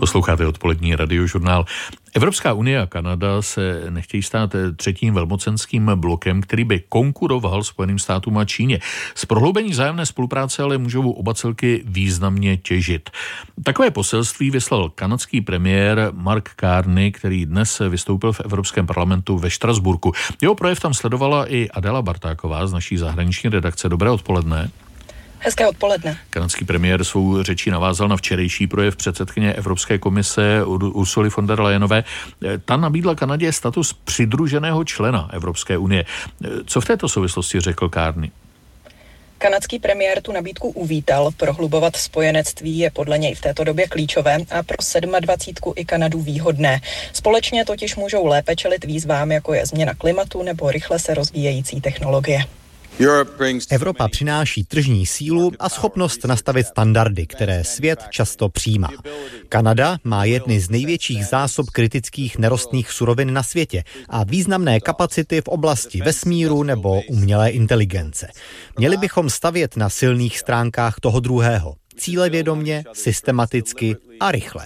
Posloucháte odpolední radiožurnál. Evropská unie a Kanada se nechtějí stát třetím velmocenským blokem, který by konkuroval Spojeným státům a Číně. Z prohloubení vzájemné spolupráce ale můžou oba celky významně těžit. Takové poselství vyslal kanadský premiér Mark Carney, který dnes vystoupil v Evropském parlamentu ve Štrasburku. Jeho projev tam sledovala i Adela Bartáková z naší zahraniční redakce. Dobré odpoledne. Hezké odpoledne. Kanadský premiér svou řečí navázal na včerejší projev předsedkyně Evropské komise Ursuly von der Leyenové. Ta nabídla Kanadě status přidruženého člena Evropské unie. Co v této souvislosti řekl Carney? Kanadský premiér tu nabídku uvítal. Prohlubovat spojenectví je podle něj v této době klíčové a pro 27 i Kanadu výhodné. Společně totiž můžou lépe čelit výzvám, jako je změna klimatu nebo rychle se rozvíjející technologie. Evropa přináší tržní sílu a schopnost nastavit standardy, které svět často přijímá. Kanada má jedny z největších zásob kritických nerostných surovin na světě a významné kapacity v oblasti vesmíru nebo umělé inteligence. Měli bychom stavět na silných stránkách toho druhého. Cílevědomě, systematicky a rychle.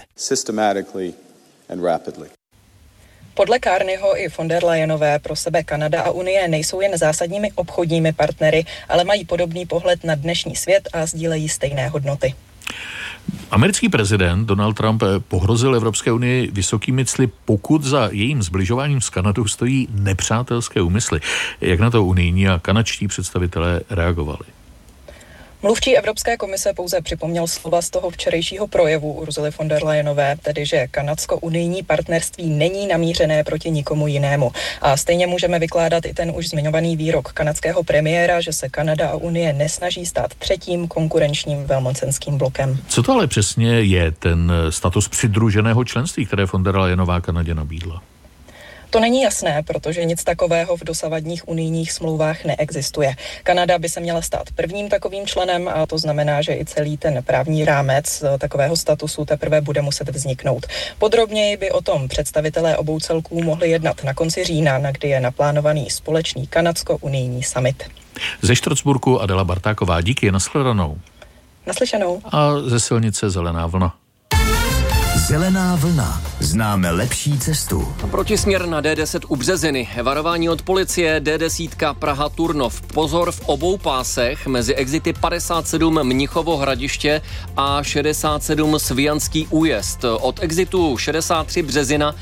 Podle Carneyho i von der Leyenové pro sebe Kanada a Unie nejsou jen zásadními obchodními partnery, ale mají podobný pohled na dnešní svět a sdílejí stejné hodnoty. Americký prezident Donald Trump pohrozil Evropské unii vysokými cly, pokud za jejím sbližováním s Kanadou stojí nepřátelské úmysly. Jak na to unijní a kanadští představitelé reagovali? Mluvčí Evropské komise pouze připomněl slova z toho včerejšího projevu Ursuly von der Leyenové, tedy že kanadsko-unijní partnerství není namířené proti nikomu jinému. A stejně můžeme vykládat i ten už zmiňovaný výrok kanadského premiéra, že se Kanada a Unie nesnaží stát třetím konkurenčním velmocenským blokem. Co to ale přesně je ten status přidruženého členství, které von der Leyenová Kanadě nabídla? To není jasné, protože nic takového v dosavadních unijních smlouvách neexistuje. Kanada by se měla stát prvním takovým členem a to znamená, že i celý ten právní rámec takového statusu teprve bude muset vzniknout. Podrobněji by o tom představitelé obou celků mohli jednat na konci října, na kdy je naplánovaný společný kanadsko-unijní summit. Ze Štrasburku Adela Bartáková, díky, nashledanou. Naslyšenou. A ze silnice Zelená vlna. Zelená vlna. Známe lepší cestu. Protisměr na D10 u Březiny. Varování od policie D10 Praha-Turnov. Pozor v obou pásech mezi exity 57 Mnichovo Hradiště a 67 Svijanský Újezd. Od exitu 63 Březina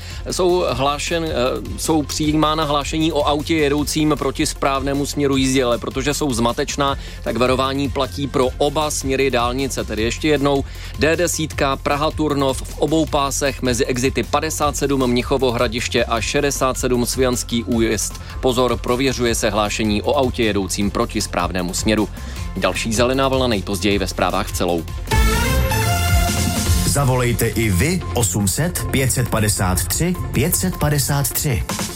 jsou přijímána hlášení o autě jedoucím proti správnému směru jízdy, ale protože jsou zmatečná, tak varování platí pro oba směry dálnice. Tedy ještě jednou D10 Praha-Turnov v obou pásech mezi exity 57 Mnichovo Hradiště a 67 Svijanský Újezd. Pozor, prověřuje se hlášení o autě jedoucím proti správnému směru. Další zelená vlna nejpozději ve zprávách celou. Zavolejte i vy 800 553 553.